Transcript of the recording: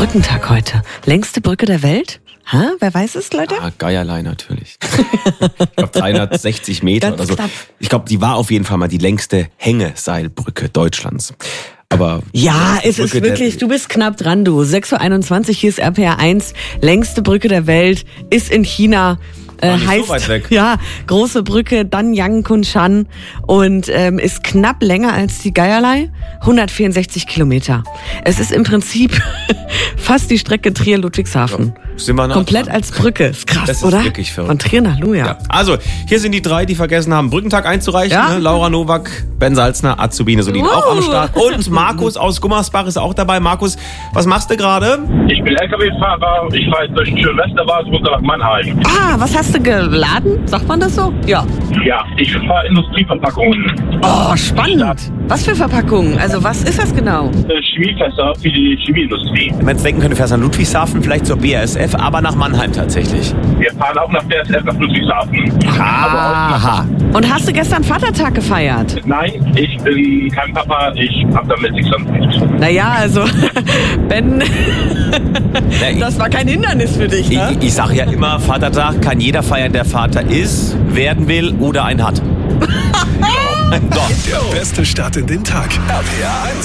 Brückentag heute. Längste Brücke der Welt? Wer weiß es, Leute? Geierlei natürlich. Ich glaube 360 Meter Ganz oder so. knapp. Ich glaube, die war auf jeden Fall mal die längste Hängeseilbrücke Deutschlands. Aber Ja, es ist Brücke wirklich, du bist knapp dran, du. 6.21 Uhr, hier ist RPR 1. Längste Brücke der Welt ist in China. nicht Heißt, so weit weg. ja, große Brücke, Danyang Kunshan und ist knapp länger als die Geierlei, 164 Kilometer. Es ist im Prinzip fast die Strecke Trier-Ludwigshafen. Sind wir nah Komplett dran. als Brücke, ist krass, Das ist oder? wirklich verrückt. Von Trier nach Luja. Ja. Also, hier sind die drei, die vergessen haben, Brückentag einzureichen. Ja. Ne? Laura Nowak, Ben Salzner, Azubine Solin auch am Start. Und Markus aus Gummersbach ist auch dabei. Markus, was machst du gerade? Ich bin LKW-Fahrer, ich fahre jetzt durch den schönen Westerwald runter nach Mannheim. Was hast du geladen? Sagt man das so? Ja. Ja, ich fahre Industrieverpackungen. Oh, spannend. Was für Verpackungen? Also was ist das genau? Chemiefässer für die Chemieindustrie. Wenn man jetzt denken könnte, du fährst nach Ludwigshafen, vielleicht zur BASF, aber nach Mannheim tatsächlich. Wir fahren auch nach BASF nach Ludwigshafen. Aha. Und hast du gestern Vatertag gefeiert? Nein, ich bin kein Papa, ich habe damit nichts am Hut. Naja, also, Ben, das war kein Hindernis für dich, ne? Ich sage ja immer, Vatertag kann jeder feiern, der Vater ist, werden will oder einen hat. Der beste Start in den Tag. RPR 1.